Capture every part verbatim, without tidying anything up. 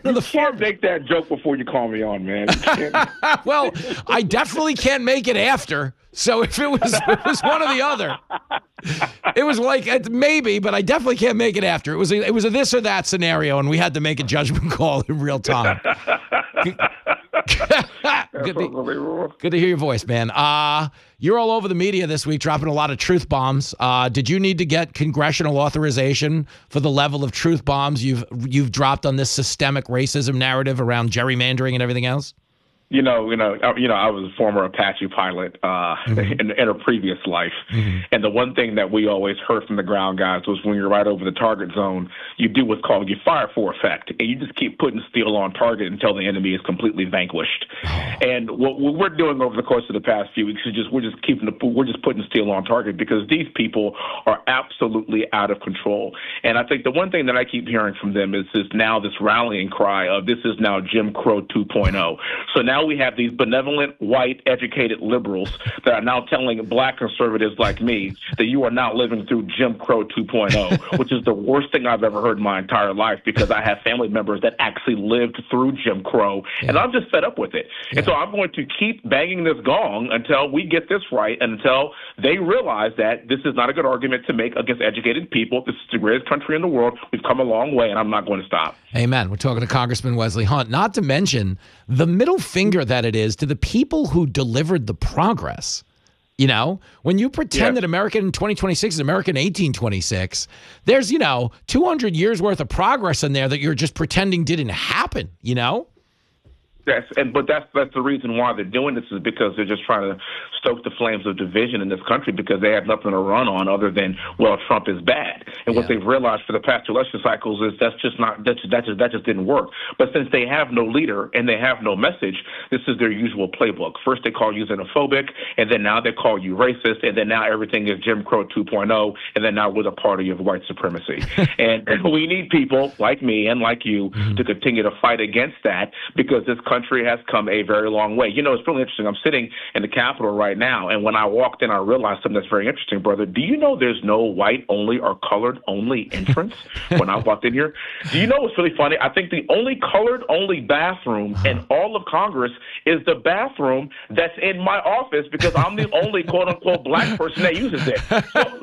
of the You can't farm. make that joke before you call me on, man. You can't. Well, I definitely can't make it after. So if it was it was one or the other, it was like it's maybe, but I definitely can't make it after. It was a, it was a this or that scenario, and we had to make a judgment call in real time. Good, to, good to hear your voice, man. Uh, you're all over the media this week, dropping a lot of truth bombs. Uh, did you need to get congressional authorization for the level of truth bombs you've you've dropped on this systemic racism narrative around gerrymandering and everything else? You know, you know, I, you know. I was a former Apache pilot uh, mm-hmm. in, in a previous life, mm-hmm. and the one thing that we always heard from the ground guys was when you're right over the target zone, you do what's called your fire for effect, and you just keep putting steel on target until the enemy is completely vanquished. And what, what we're doing over the course of the past few weeks is just we're just keeping the we're just putting steel on target because these people are absolutely out of control. And I think the one thing that I keep hearing from them is this now this rallying cry of this is now Jim Crow two point oh. So now. Now we have these benevolent, white, educated liberals that are now telling black conservatives like me that you are now living through Jim Crow two point oh, which is the worst thing I've ever heard in my entire life because I have family members that actually lived through Jim Crow, yeah. and I'm just fed up with it. Yeah. And so I'm going to keep banging this gong until we get this right and until they realize that this is not a good argument to make against educated people. This is the greatest country in the world. We've come a long way, and I'm not going to stop. Amen. We're talking to Congressman Wesley Hunt, not to mention the middle finger that it is to the people who delivered the progress. You know, when you pretend yeah. that American twenty twenty-six is American eighteen twenty-six, there's, you know, two hundred years worth of progress in there that you're just pretending didn't happen, you know? That's, and but that's that's the reason why they're doing this is because they're just trying to stoke the flames of division in this country because they have nothing to run on other than, well, Trump is bad. And yeah. what they've realized for the past election cycles is that's just not that's that just that just didn't work. But since they have no leader and they have no message, this is their usual playbook. First they call you xenophobic, and then now they call you racist, and then now everything is Jim Crow two point oh, and then now we're the party of white supremacy. and, and we need people like me and like you mm-hmm. to continue to fight against that because this country country has come a very long way. You know, it's really interesting. I'm sitting in the Capitol right now, and when I walked in, I realized something that's very interesting, brother. Do you know there's no white-only or colored-only entrance when I walked in here? Do you know what's really funny? I think the only colored-only bathroom in all of Congress is the bathroom that's in my office because I'm the only quote-unquote black person that uses it. So,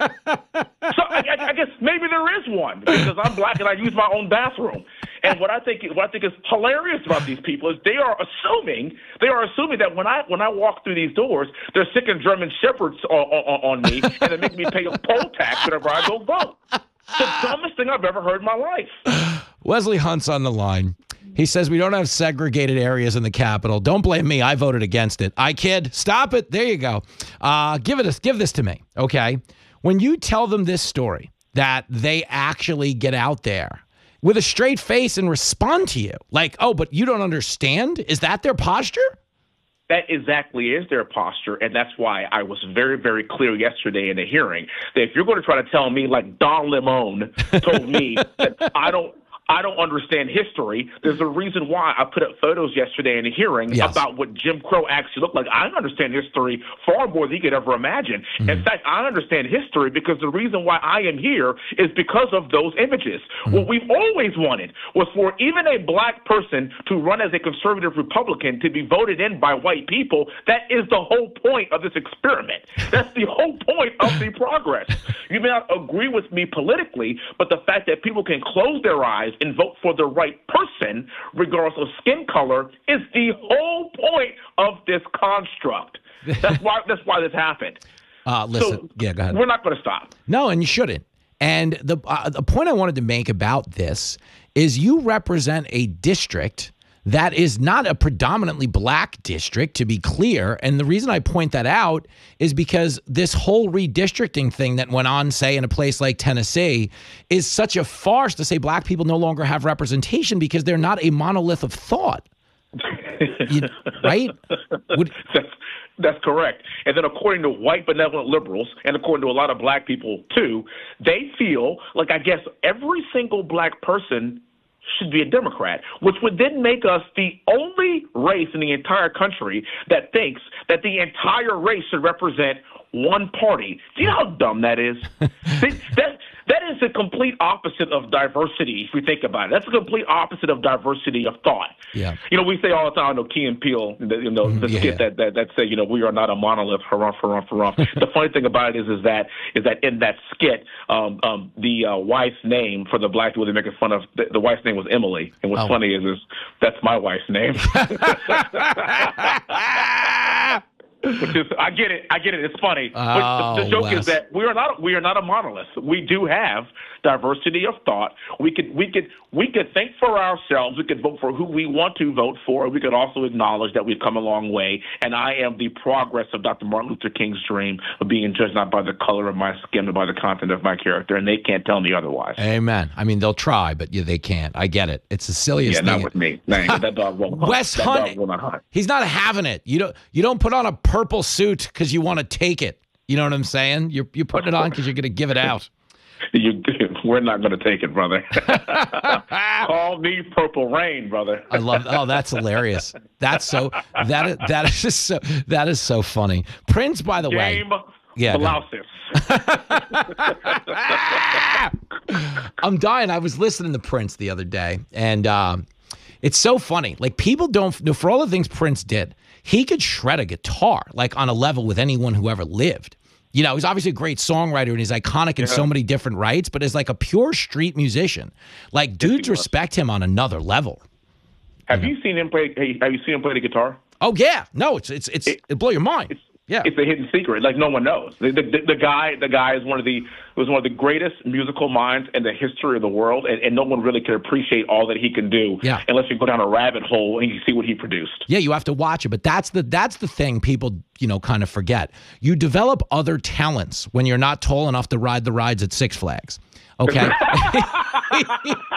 so I, I guess maybe there is one because I'm black and I use my own bathroom. And what I think what I think is hilarious about these people is they are assuming they are assuming that when I when I walk through these doors, they're sick of German shepherds on, on, on me and they make me pay a poll tax whenever I go vote. The dumbest thing I've ever heard in my life. Wesley Hunt's on the line. He says we don't have segregated areas in the Capitol. Don't blame me. I voted against it. I kid. Stop it. There you go. Uh, give it. A, give this to me, okay? When you tell them this story, that they actually get out there with a straight face and respond to you, like, oh, but you don't understand? Is that their posture? That exactly is their posture, and that's why I was very, very clear yesterday in the hearing that if you're going to try to tell me like Don Lemon told me that I don't I don't understand history, there's a reason why I put up photos yesterday in a hearing yes. about what Jim Crow actually looked like. I understand history far more than you could ever imagine. Mm-hmm. In fact, I understand history because the reason why I am here is because of those images. Mm-hmm. What we've always wanted was for even a black person to run as a conservative Republican to be voted in by white people. That is the whole point of this experiment. That's the whole point of the progress. You may not agree with me politically, but the fact that people can close their eyes and vote for the right person, regardless of skin color, is the whole point of this construct. That's why. That's why this happened. Uh, listen, so yeah, go ahead. We're not going to stop. No, and you shouldn't. And the uh, the point I wanted to make about this is you represent a district that is not a predominantly black district, to be clear. And the reason I point that out is because this whole redistricting thing that went on, say, in a place like Tennessee is such a farce to say black people no longer have representation because they're not a monolith of thought. You, right? Would, that's, that's correct. And then according to white benevolent liberals, and according to a lot of black people too, they feel like, I guess, every single black person should be a Democrat, which would then make us the only race in the entire country that thinks that the entire race should represent one party. Do you know how dumb that is? that, that is the complete opposite of diversity, if we think about it. That's the complete opposite of diversity of thought. Yeah. You know, we say all the time, you know, Key and Peele, you know, the yeah. skit that, that, that say, you know, we are not a monolith, harumph, harumph, harumph. The funny thing about it is, is that, is that in that skit, um, um, the uh, wife's name for the black people they're making fun of, the, the wife's name was Emily. And what's oh. funny is, is that's my wife's name. Which is, I get it, I get it. It's funny. Oh, but the, the joke Wes. is that we are not, we are not a monolith. We do have diversity of thought. We could, we could, we could think for ourselves. We could vote for who we want to vote for. We could also acknowledge that we've come a long way. And I am the progress of Doctor Martin Luther King's dream of being judged not by the color of my skin, but by the content of my character. And they can't tell me otherwise. Amen. I mean, they'll try, but yeah, they can't. I get it. It's the silliest yeah, thing. not with me. Nah, that dog won't hunt. Wes that Hunt, dog will not hunt. He's not having it. You don't. You don't put on a purple suit because you want to take it. You know what I'm saying? You're you're putting it on because you're going to give it out. You, we're not going to take it, brother. Call me Purple Rain, brother. I love. Oh, that's hilarious. That's so. That is that is just so. That is so funny. Prince, by the Game way. Yeah. Blouses. I'm dying. I was listening to Prince the other day, and um, it's so funny. Like, people don't know, for all the things Prince did, he could shred a guitar like on a level with anyone who ever lived. You know, he's obviously a great songwriter and he's iconic in Yeah. so many different rights, but as like a pure street musician, like dudes respect him on another level. Have you seen him play? Hey, have you seen him play the guitar? Oh yeah, no, it's it's it's It- it blow your mind. Yeah, It's a hidden secret. Like, no one knows. The, the, the guy, the guy is one of the was one of the greatest musical minds in the history of the world, and, and no one really can appreciate all that he can do Yeah. unless you go down a rabbit hole and you see what he produced. yeah, you have to watch it, but that's the that's the thing people you know kind of forget. You develop other talents when you're not tall enough to ride the rides at Six Flags. Okay. That's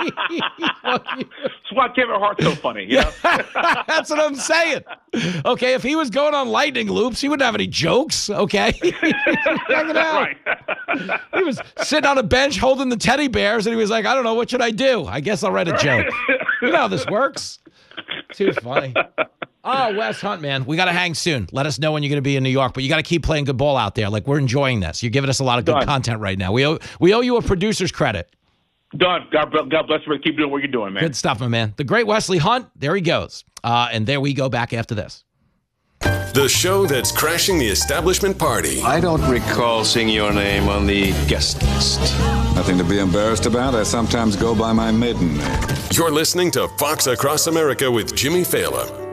why Kevin Hart's so funny. You know? That's what I'm saying. Okay, if he was going on lightning loops, he wouldn't have any jokes. Okay, check it out. Right. He was sitting on a bench holding the teddy bears, and he was like, "I don't know, what should I do? I guess I'll write a joke." You know how this works. Too funny. Oh, Wes Hunt, man, we got to hang soon. Let us know when you're going to be in New York, but you got to keep playing good ball out there. Like, we're enjoying this. You're giving us a lot of good Done. content right now. We owe we owe you a producer's credit. Done. God, God bless you. Keep doing what you're doing, man. Good stuff, my man. The great Wesley Hunt. There he goes. Uh, and there we go back after this. The show that's crashing the establishment party. I don't recall seeing your name on the guest list. Nothing to be embarrassed about. I sometimes go by my maiden name. You're listening to Fox Across America with Jimmy Fallon.